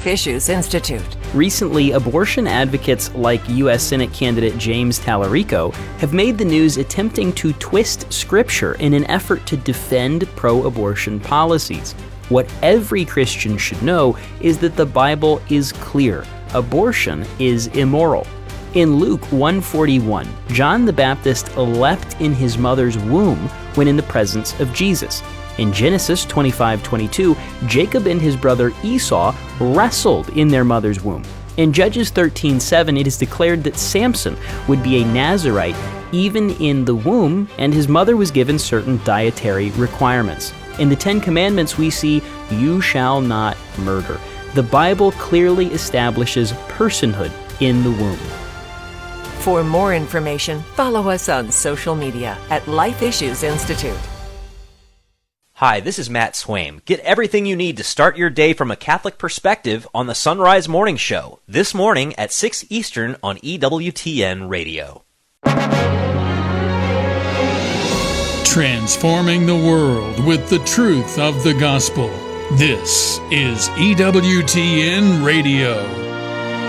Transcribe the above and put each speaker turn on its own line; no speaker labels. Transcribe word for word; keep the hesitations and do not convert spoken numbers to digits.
Life Issues Institute.
Recently, abortion advocates like U S Senate candidate James Tallarico have made the news attempting to twist Scripture in an effort to defend pro-abortion policies. What every Christian should know is that the Bible is clear. Abortion is immoral. In Luke one forty-one, John the Baptist leapt in his mother's womb when in the presence of Jesus. In Genesis twenty-five twenty-two, Jacob and his brother Esau wrestled in their mother's womb. In Judges thirteen seven, it is declared that Samson would be a Nazirite even in the womb, and his mother was given certain dietary requirements. In the Ten Commandments, we see, "You shall not murder." The Bible clearly establishes personhood in the womb.
For more information, follow us on social media at Life Issues Institute.
Hi, this is Matt Swaim. Get everything you need to start your day from a Catholic perspective on the Sunrise Morning Show, this morning at six Eastern on E W T N Radio.
Transforming the world with the truth of the gospel. This is E W T N Radio.